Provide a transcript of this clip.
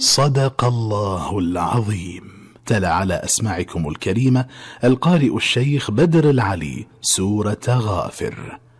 صدق الله العظيم. تلا على أسماعكم الكريمة القارئ الشيخ بدر العلي سورة غافر.